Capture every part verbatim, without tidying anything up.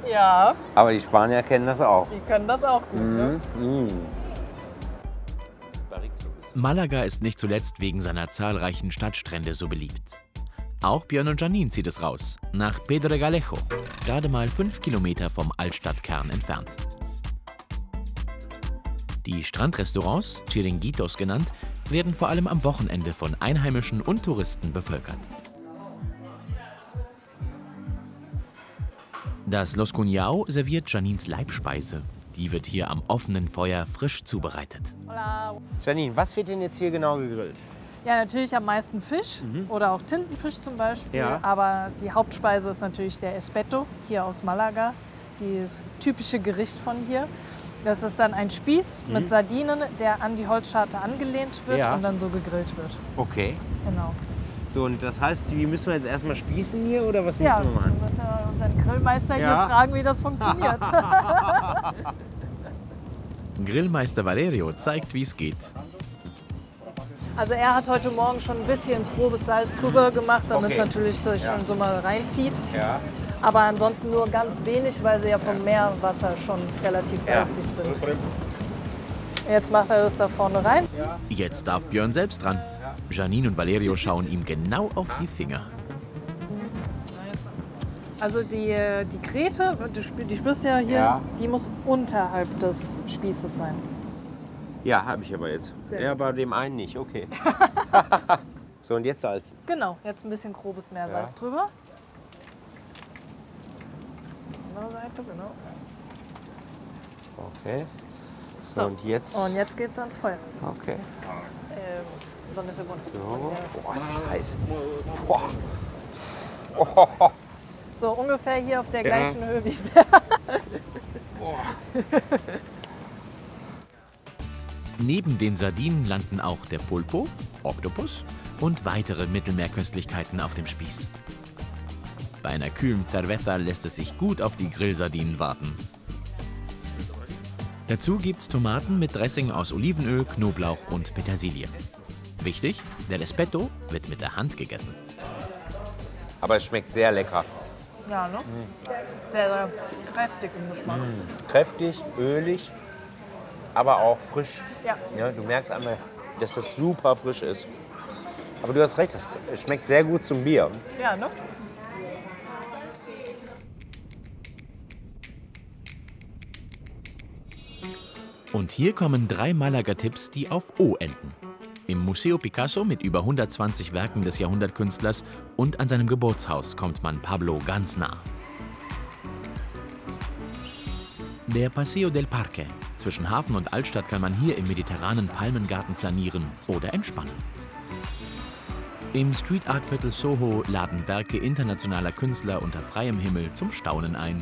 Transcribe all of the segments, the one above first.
Ja. Aber die Spanier kennen das auch. Die können das auch gut, ne? Mm. Malaga ist nicht zuletzt wegen seiner zahlreichen Stadtstrände so beliebt. Auch Björn und Janine zieht es raus, nach Pedregalejo, gerade mal fünf Kilometer vom Altstadtkern entfernt. Die Strandrestaurants, Chiringuitos genannt, werden vor allem am Wochenende von Einheimischen und Touristen bevölkert. Das Los Cuniao serviert Janines Leibspeise. Die wird hier am offenen Feuer frisch zubereitet. Hola. Janine, was wird denn jetzt hier genau gegrillt? Ja, natürlich am meisten Fisch oder auch Tintenfisch zum Beispiel. Ja. Aber die Hauptspeise ist natürlich der Espeto, hier aus Malaga. Das typische Gericht von hier. Das ist dann ein Spieß Mhm. mit Sardinen, der an die Holzscharte angelehnt wird Ja. und dann so gegrillt wird. Okay. Genau. So, und das heißt, wie müssen wir jetzt erstmal spießen hier oder was Ja, müssen wir wir machen? müssen ja unseren Grillmeister Ja. hier fragen, wie das funktioniert. Grillmeister Valerio zeigt, wie es geht. Also er hat heute Morgen schon ein bisschen grobes Salz drüber gemacht, damit Okay. es natürlich sich Ja. schon so mal reinzieht. Ja. Aber ansonsten nur ganz wenig, weil sie ja vom Meerwasser schon relativ Ja. salzig sind. Jetzt macht er das da vorne rein. Jetzt darf Björn selbst dran. Janine und Valerio schauen ihm genau auf die Finger. Also die, die Krete, die, spür- die spürst du ja hier, Ja. die muss unterhalb des Spießes sein. Ja, habe ich aber jetzt. Sehr Ja, bei dem einen nicht, okay. So, und jetzt Salz. Genau, jetzt ein bisschen grobes Meersalz Ja. drüber. Andere Seite, genau. Okay. So, So, und jetzt. Und jetzt geht's ans Feuer. Okay. Ähm, so ein bisschen bunt. So. Boah, ist das heiß. Boah. Oh. So ungefähr hier auf der Ja. gleichen Höhe wie der. Neben den Sardinen landen auch der Pulpo, Oktopus und weitere Mittelmeerköstlichkeiten auf dem Spieß. Bei einer kühlen Cerveza lässt es sich gut auf die Grillsardinen warten. Dazu gibt's Tomaten mit Dressing aus Olivenöl, Knoblauch und Petersilie. Wichtig, der Espeto wird mit der Hand gegessen. Aber es schmeckt sehr lecker. Ja, ne? Der kräftig im Geschmack. Kräftig, ölig, aber auch frisch. Ja. Ja, du merkst einmal, dass das super frisch ist. Aber du hast recht, es schmeckt sehr gut zum Bier. Ja, ne? Und hier kommen drei Malaga-Tipps, die auf O enden. Im Museo Picasso mit über hundertzwanzig Werken des Jahrhundertkünstlers und an seinem Geburtshaus kommt man Pablo ganz nah. Der Paseo del Parque. Zwischen Hafen und Altstadt kann man hier im mediterranen Palmengarten flanieren oder entspannen. Im Street Art Viertel Soho laden Werke internationaler Künstler unter freiem Himmel zum Staunen ein.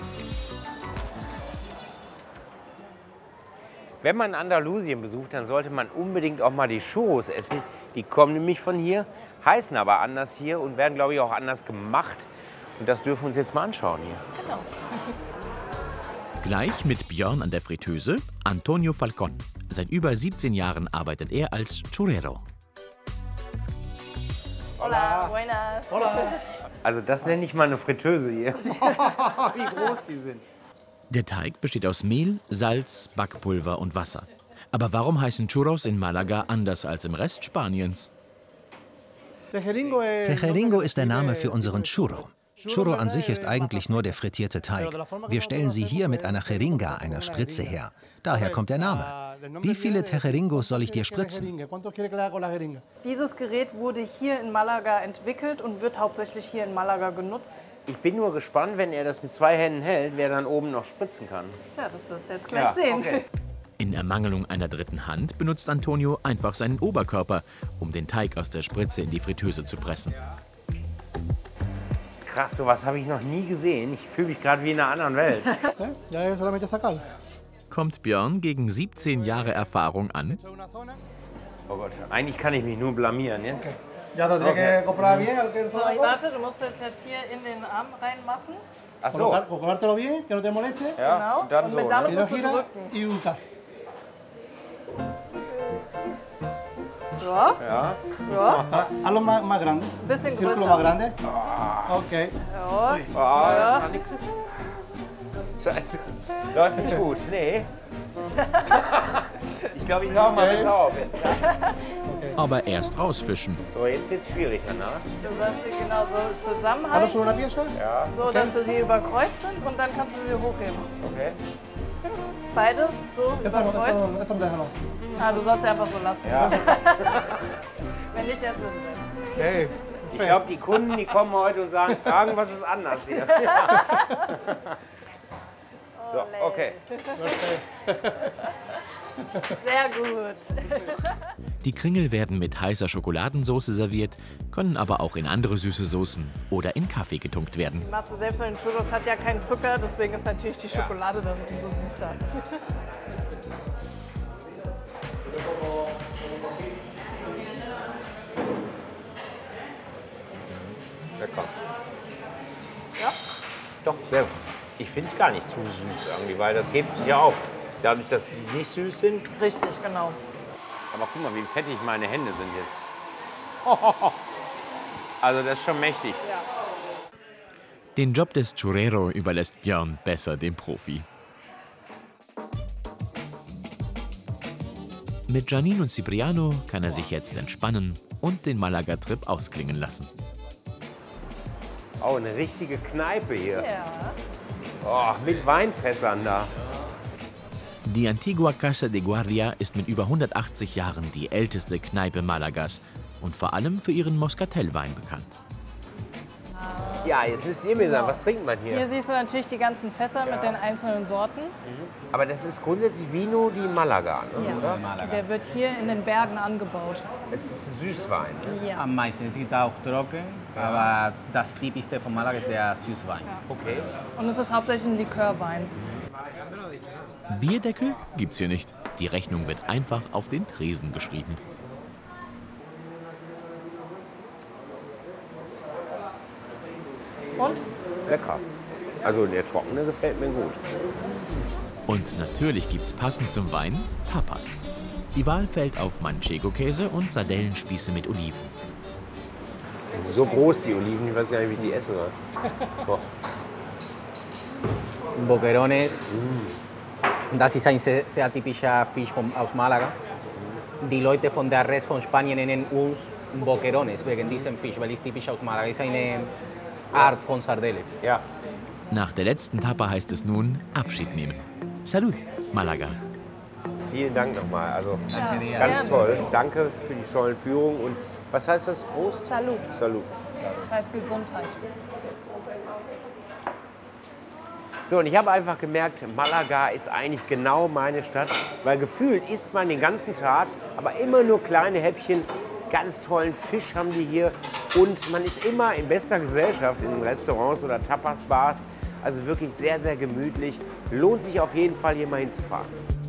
Wenn man Andalusien besucht, dann sollte man unbedingt auch mal die Churros essen. Die kommen nämlich von hier, heißen aber anders hier und werden, glaube ich, auch anders gemacht. Und das dürfen wir uns jetzt mal anschauen hier. Genau. Gleich mit Björn an der Fritteuse, Antonio Falcon. Seit über siebzehn Jahren arbeitet er als Churrero. Hola, buenas. Also das nenne ich mal eine Fritteuse hier. Wie groß die sind. Der Teig besteht aus Mehl, Salz, Backpulver und Wasser. Aber warum heißen Churros in Malaga anders als im Rest Spaniens? Tejeringo ist der Name für unseren Churro. Churro an sich ist eigentlich nur der frittierte Teig. Wir stellen sie hier mit einer Jeringa, einer Spritze, her. Daher kommt der Name. Wie viele Tejeringos soll ich dir spritzen? Dieses Gerät wurde hier in Malaga entwickelt und wird hauptsächlich hier in Malaga genutzt. Ich bin nur gespannt, wenn er das mit zwei Händen hält, wer dann oben noch spritzen kann. Tja, das wirst du jetzt gleich Ja, sehen. okay. In Ermangelung einer dritten Hand benutzt Antonio einfach seinen Oberkörper, um den Teig aus der Spritze in die Fritteuse zu pressen. Krass, sowas habe ich noch nie gesehen. Ich fühle mich gerade wie in einer anderen Welt. Kommt Björn gegen siebzehn Jahre Erfahrung an? Oh Gott, eigentlich kann ich mich nur blamieren jetzt. So, warte, du musst jetzt, jetzt hier in den Arm reinmachen. Ach so. Ja, Genau. und dann und so, mit damit ne? musst du drücken. Ja, Ja. ja. Hazlo más, más grande. Bisschen Círculo größer. más grande. Ok. Ja. Ah, das war nix. Scheiße. Läuft nicht gut. Nee. Ich glaube, ich höre mal besser auf jetzt. Aber erst rausfischen. So, jetzt wird es schwierig danach. Du sollst sie genau so zusammenhalten, Ja. so dass du sie überkreuzt sind und dann kannst du sie hochheben. Okay. Beide so überkreuzt. Ah, du sollst sie einfach so lassen. Ja. Wenn nicht, erst wir sie selbst. Okay. Ich glaube, die Kunden, die kommen heute und sagen, irgendwas ist anders hier. So, okay. Sehr gut. Die Kringel werden mit heißer Schokoladensauce serviert, können aber auch in andere süße Soßen oder in Kaffee getunkt werden. Machst du selbst, weil den Churros hat ja keinen Zucker, deswegen ist natürlich die Schokolade dann umso süßer. Lecker. Ja? Doch, sehr gut. Ich finde es gar nicht zu süß irgendwie, weil das hebt sich ja auf. Dadurch, dass die nicht süß sind. Richtig, genau. Aber guck mal, wie fettig meine Hände sind jetzt. Also das ist schon mächtig. Ja. Den Job des Churrero überlässt Björn besser dem Profi. Mit Janine und Cipriano kann er sich jetzt entspannen und den Malaga-Trip ausklingen lassen. Oh, eine richtige Kneipe hier. Ja. Oh, mit Weinfässern da. Die Antigua Casa de Guardia ist mit über hundertachtzig Jahren die älteste Kneipe Malagas und vor allem für ihren Moscatel-Wein bekannt. Ja, jetzt müsst ihr mir sagen, was trinkt man hier? Hier siehst du natürlich die ganzen Fässer mit den einzelnen Sorten. Aber das ist grundsätzlich Vino di Malaga, ne, Ja. oder? Der wird hier in den Bergen angebaut. Es ist ein Süßwein. Ne? Ja. Am meisten. Es gibt auch trocken, aber das Typischste von Malaga ist der Süßwein. Okay. Und es ist hauptsächlich ein Likörwein. Bierdeckel gibt's hier nicht. Die Rechnung wird einfach auf den Tresen geschrieben. Und? Lecker. Also der Trockene gefällt mir gut. Und natürlich gibt's passend zum Wein Tapas. Die Wahl fällt auf Manchego-Käse und Sardellenspieße mit Oliven. So groß die Oliven, ich weiß gar nicht, wie ich die essen soll. Oh. Boquerones. Das ist ein sehr, sehr typischer Fisch von, aus Malaga. Die Leute von der Rest von Spanien nennen uns Boquerones wegen diesem Fisch, weil es typisch aus Malaga ist. Eine Art von Sardelle. Ja. Nach der letzten Tapa heißt es nun Abschied nehmen. Salut, Malaga. Vielen Dank nochmal. Also Danke dir. ganz gerne. toll. Danke für die tollen Führungen. Und was heißt das? Prost? Salut. Salut. Das heißt Gesundheit. So, und ich habe einfach gemerkt, Malaga ist eigentlich genau meine Stadt, weil gefühlt isst man den ganzen Tag, aber immer nur kleine Häppchen. Ganz tollen Fisch haben die hier und man ist immer in bester Gesellschaft in den Restaurants oder Tapas-Bars. Also wirklich sehr, sehr gemütlich. Lohnt sich auf jeden Fall, hier mal hinzufahren.